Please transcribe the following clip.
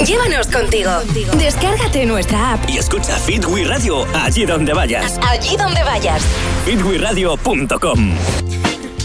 Llévanos contigo. Descárgate nuestra app y escucha Fit We Radio allí donde vayas. Allí donde vayas. fitweradio.com